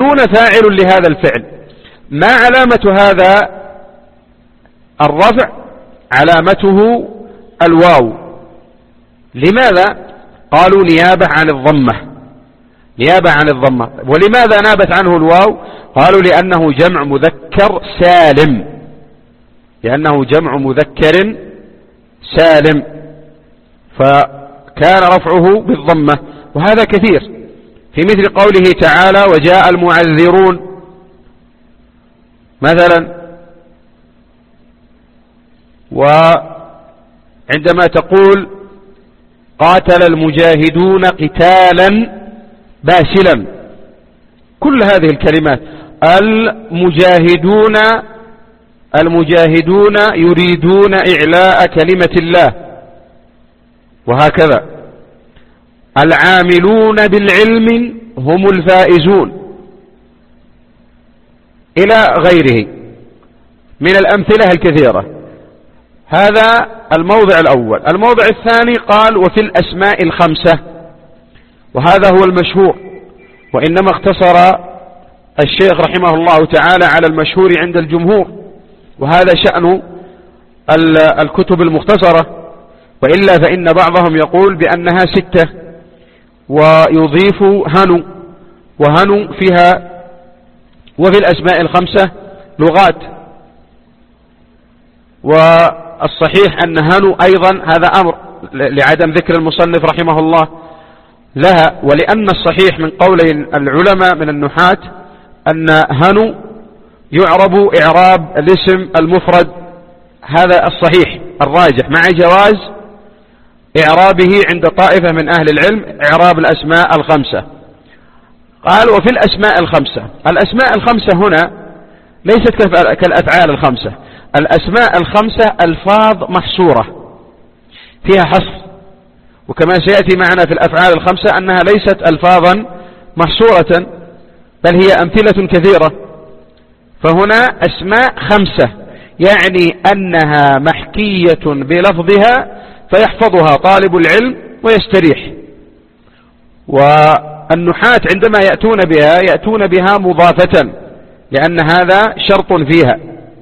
فاعل لهذا الفعل. ما علامة هذا الرفع؟ علامته الواو. لماذا؟ قالوا نيابة عن الضمة، نيابة عن الضمة. ولماذا نابت عنه الواو؟ قالوا لأنه جمع مذكر سالم، لأنه جمع مذكر سالم، فكان رفعه بالضمة. وهذا كثير في مثل قوله تعالى وجاء المعذرون مثلا، وعندما تقول قاتل المجاهدون قتالا باسلا، كل هذه الكلمات المجاهدون يريدون إعلاء كلمة الله، وهكذا العاملون بالعلم هم الفائزون، إلى غيره من الأمثلة الكثيرة. هذا الموضع الأول. الموضع الثاني قال وفي الأسماء الخمسة، وهذا هو المشهور، وإنما اختصر الشيخ رحمه الله تعالى على المشهور عند الجمهور، وهذا شأن الكتب المختصرة، وإلا فإن بعضهم يقول بأنها 6 ويضيف هنو، وهنو فيها وفي الأسماء الخمسة لغات، والصحيح أن هنو أيضا هذا أمر لعدم ذكر المصنف رحمه الله لها، ولأن الصحيح من قولي العلماء من النحاة أن هنو يعرب إعراب الاسم المفرد، هذا الصحيح الراجح، مع جواز إعرابه عند طائفة من أهل العلم إعراب الأسماء الخمسة. قال وفي الأسماء الخمسة. الأسماء الخمسة هنا ليست كالأفعال الخمسة. الأسماء الخمسة ألفاظ محصورة فيها حصر، وكما سيأتي معنا في الأفعال الخمسة أنها ليست ألفاظا محصورة، بل هي أمثلة كثيرة. فهنا أسماء خمسة، يعني أنها محكية بلفظها فيحفظها طالب العلم ويستريح. والنحاة عندما يأتون بها مضافة، لأن هذا شرط فيها،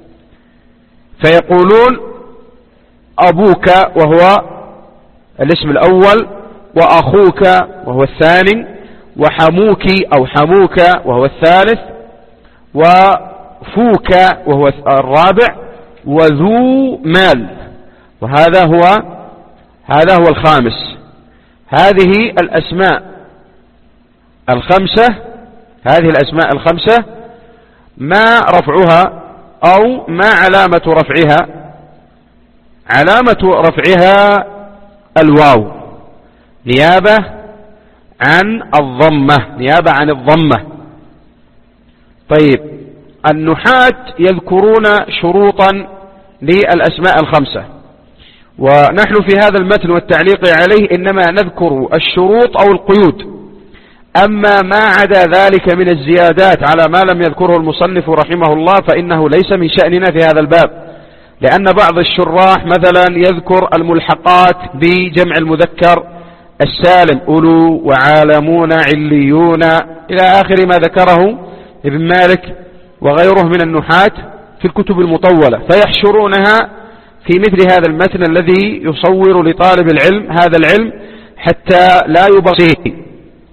فيقولون أبوك وهو الاسم الأول، وأخوك وهو الثاني، وحموك أو حموك وهو الثالث، وفوك وهو الرابع، وذو مال، وهذا هو الخامس. هذه الأسماء الخمسة ما رفعها أو ما علامة رفعها؟ علامة رفعها الواو، نيابة عن الضمة. طيب، النحاة يذكرون شروطا للأسماء الخمسة، ونحن في هذا المتن والتعليق عليه إنما نذكر الشروط أو القيود. أما ما عدا ذلك من الزيادات على ما لم يذكره المصنف رحمه الله فإنه ليس من شأننا في هذا الباب، لأن بعض الشراح مثلا يذكر الملحقات بجمع المذكر السالم، أولو وعالمون عليون إلى آخر ما ذكره ابن مالك وغيره من النحاة في الكتب المطولة، فيحشرونها في مثل هذا المتن الذي يصور لطالب العلم هذا العلم حتى لا يبصيه.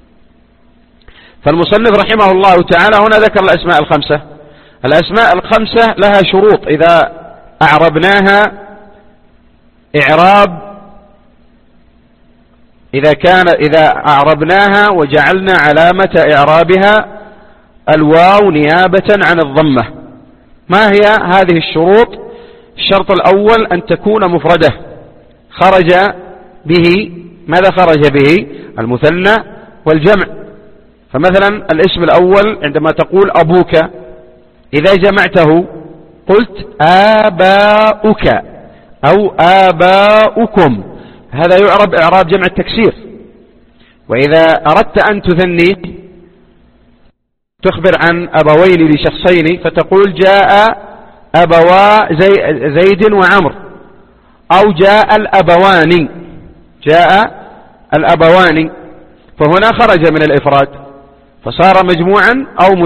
فالمصنف رحمه الله تعالى هنا ذكر الأسماء الخمسة. الأسماء الخمسة لها شروط إذا أعربناها إعراب، إذا أعربناها وجعلنا علامة إعرابها الواو نيابة عن الضمة. ما هي هذه الشروط؟ الشرط الأول أن تكون مفردة خرج به، ماذا خرج به؟ المثنى والجمع. فمثلا الاسم الأول عندما تقول أبوك، إذا جمعته قلت آباؤك أو آباؤكم، هذا يعرب إعراب جمع التكسير. وإذا أردت أن تثنيه تخبر عن أبوين لشخصين فتقول جاء أبوا زيد وعمر، أو جاء الأبوان، فهنا خرج من الإفراد فصار مجموعا أو